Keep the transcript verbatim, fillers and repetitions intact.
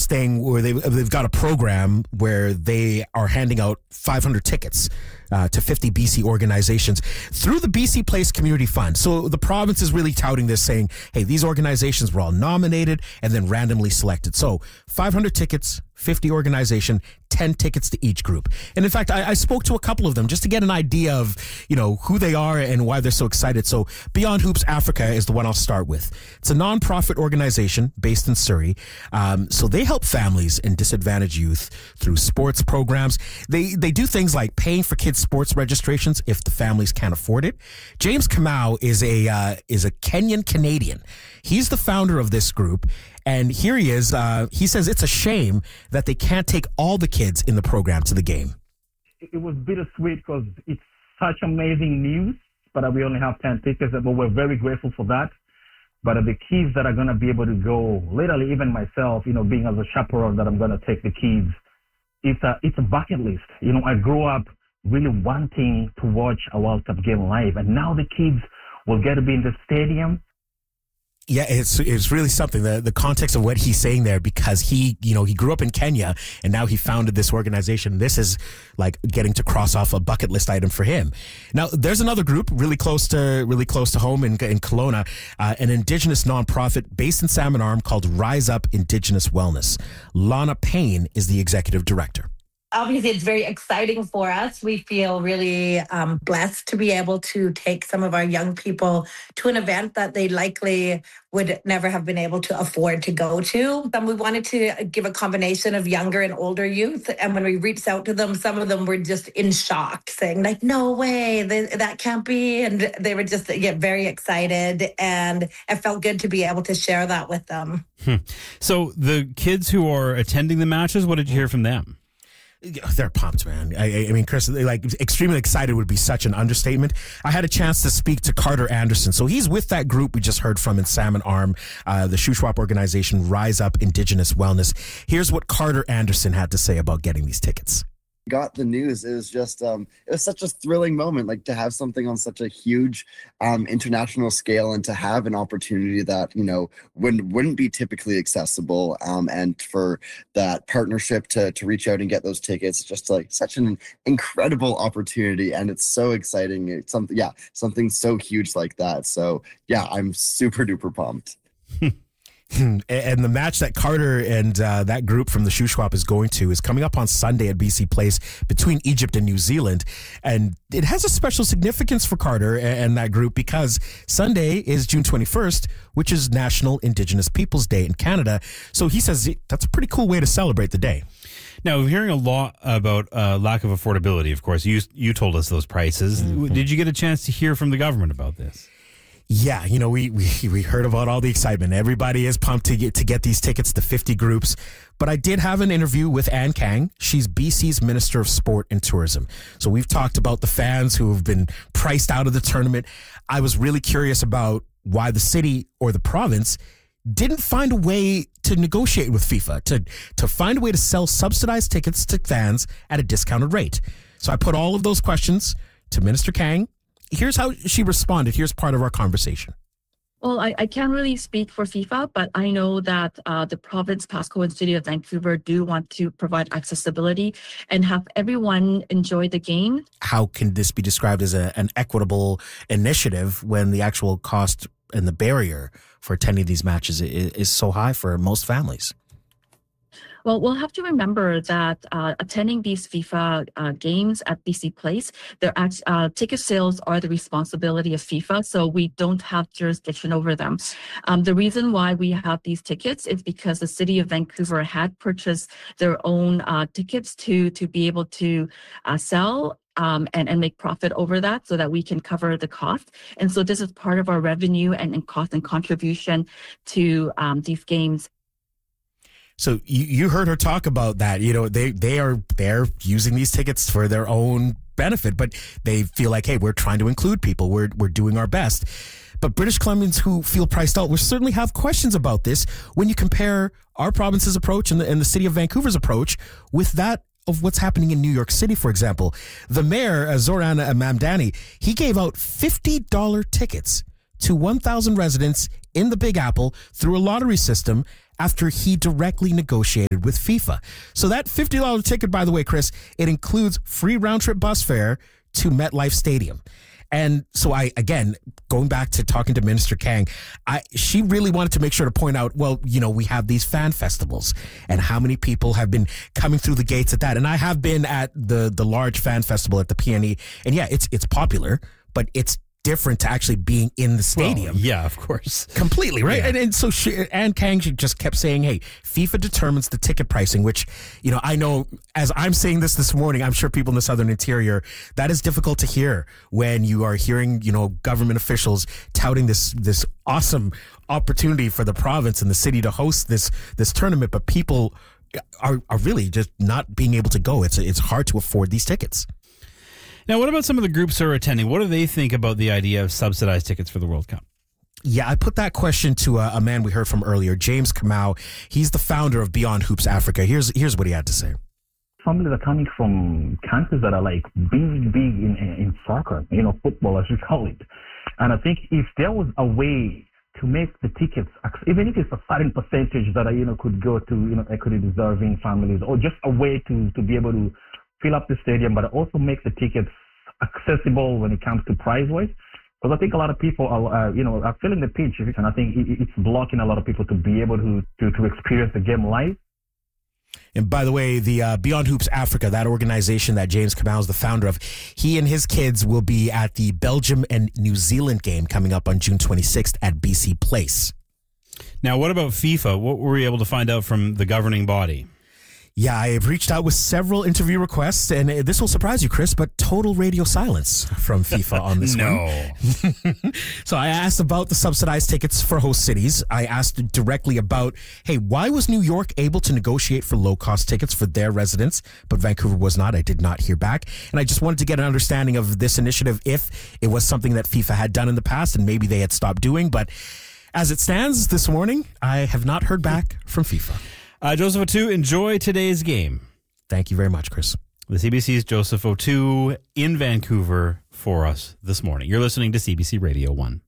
thing where they, they've got a program where they are handing out five hundred tickets Uh, to fifty B C organizations through the B C Place Community Fund. So the province is really touting this, saying, hey, these organizations were all nominated and then randomly selected. So five hundred tickets, fifty organization, ten tickets to each group. And in fact, I, I spoke to a couple of them just to get an idea of, you know, who they are and why they're so excited. So Beyond Hoops Africa is the one I'll start with. It's a nonprofit organization based in Surrey. Um, so they help families and disadvantaged youth through sports programs. They, they do things like paying for kids' sports registrations if the families can't afford it. James Kamau is a uh, is a Kenyan Canadian. He's the founder of this group, and here he is. Uh, he says it's a shame that they can't take all the kids in the program to the game. It was bittersweet because it's such amazing news, but we only have ten tickets, but we're very grateful for that. But the kids that are going to be able to go, literally even myself, you know, being as a chaperone that I'm going to take the kids, it's a it's a bucket list. You know, I grew up really wanting to watch a World Cup game live, and now the kids will get to be in the stadium. Yeah, it's it's really something, the the context of what he's saying there, because he, you know, he grew up in Kenya and now he founded this organization. This is like getting to cross off a bucket list item for him. Now, there's another group really close to really close to home in in Kelowna, uh, an Indigenous nonprofit based in Salmon Arm called Rise Up Indigenous Wellness. Lana Payne is the executive director. Obviously, it's very exciting for us. We feel really um, blessed to be able to take some of our young people to an event that they likely would never have been able to afford to go to. And we wanted to give a combination of younger and older youth. And when we reached out to them, some of them were just in shock, saying like, no way, they, that can't be. And they were just get very excited. And it felt good to be able to share that with them. Hmm. So the kids who are attending the matches, what did you hear from them? They're pumped, man. I, I mean, Chris, like extremely excited would be such an understatement. I had a chance to speak to Carter Anderson. So he's with that group we just heard from in Salmon Arm, uh, the Shuswap organization, Rise Up Indigenous Wellness. Here's what Carter Anderson had to say about getting these tickets. Got the news, it was just um it was such a thrilling moment, like to have something on such a huge um international scale and to have an opportunity that, you know, wouldn't wouldn't be typically accessible, um and for that partnership to to reach out and get those tickets, just like such an incredible opportunity. And it's so exciting. It's something yeah something so huge like that. So yeah, I'm super duper pumped. And the match that Carter and uh, that group from the Shuswap is going to is coming up on Sunday at B C Place between Egypt and New Zealand. And it has a special significance for Carter and that group because Sunday is June twenty-first, which is National Indigenous Peoples Day in Canada. So he says that's a pretty cool way to celebrate the day. Now, we're hearing a lot about uh, lack of affordability, of course. You, you told us those prices. Mm-hmm. Did you get a chance to hear from the government about this? Yeah, you know, we, we we heard about all the excitement. Everybody is pumped to get to get these tickets to fifty groups. But I did have an interview with Ann Kang. She's B C's Minister of Sport and Tourism. So we've talked about the fans who have been priced out of the tournament. I was really curious about why the city or the province didn't find a way to negotiate with FIFA, to, to find a way to sell subsidized tickets to fans at a discounted rate. So I put all of those questions to Minister Kang. Here's how she responded. Here's part of our conversation. Well, I, I can't really speak for FIFA, but I know that uh, the province, Pasco, and City of Vancouver do want to provide accessibility and have everyone enjoy the game. How can this be described as a, an equitable initiative when the actual cost and the barrier for attending these matches is, is so high for most families? Well, we'll have to remember that uh, attending these FIFA uh, games at B C Place, their uh, ticket sales are the responsibility of FIFA, so we don't have jurisdiction over them. Um, the reason why we have these tickets is because the City of Vancouver had purchased their own uh, tickets to to be able to uh, sell Um, and, and make profit over that so that we can cover the cost. And so this is part of our revenue and, and cost and contribution to um, these games. So you, you heard her talk about that. You know, they, they are they're using these tickets for their own benefit, but they feel like, hey, we're trying to include people. We're we're doing our best. But British Columbians who feel priced out will certainly have questions about this when you compare our province's approach and the, and the city of Vancouver's approach with that of what's happening in New York City, for example. The mayor, uh, Zoran Mamdani, he gave out fifty dollars tickets to one thousand residents in the Big Apple through a lottery system after he directly negotiated with FIFA. So that fifty dollars ticket, by the way, Chris, it includes free round-trip bus fare to MetLife Stadium. And so I, again, going back to talking to Minister Kang, I, she really wanted to make sure to point out, well, you know, we have these fan festivals and how many people have been coming through the gates at that. And I have been at the, the large fan festival at the P N E. And yeah, it's, it's popular, but it's different to actually being in the stadium. Well, yeah, of course. Completely, right? Yeah. And, and so she, Ann Kang she just kept saying, hey, FIFA determines the ticket pricing, which, you know, I know as I'm saying this this morning, I'm sure people in the Southern Interior, that is difficult to hear when you are hearing, you know, government officials touting this this awesome opportunity for the province and the city to host this this tournament, but people are, are really just not being able to go. It's it's hard to afford these tickets. Now, what about some of the groups who are attending? What do they think about the idea of subsidized tickets for the World Cup? Yeah, I put that question to a, a man we heard from earlier, James Kamau. He's the founder of Beyond Hoops Africa. Here's here's what he had to say. Families are coming from countries that are like big, big in, in soccer, you know, football, as you call it. And I think if there was a way to make the tickets, even if it's a certain percentage that, you know, could go to, you know, equity deserving families, or just a way to, to be able to fill up the stadium, but also make the tickets accessible when it comes to price-wise. Because I think a lot of people are, uh, you know, are feeling the pinch, and I think it, it's blocking a lot of people to be able to, to, to experience the game live. And by the way, the uh, Beyond Hoops Africa, that organization that James Kamau is the founder of, he and his kids will be at the Belgium and New Zealand game coming up on June twenty-sixth at B C Place. Now, what about FIFA? What were we able to find out from the governing body? Yeah, I have reached out with several interview requests, and this will surprise you, Chris, but total radio silence from FIFA on this no. one. So I asked about the subsidized tickets for host cities. I asked directly about, hey, why was New York able to negotiate for low-cost tickets for their residents, but Vancouver was not? I did not hear back. And I just wanted to get an understanding of this initiative, if it was something that FIFA had done in the past and maybe they had stopped doing. But as it stands this morning, I have not heard back from FIFA. Uh, Joseph O'Toole, enjoy today's game. Thank you very much, Chris. The C B C's Joseph O'Toole in Vancouver for us this morning. You're listening to C B C Radio one.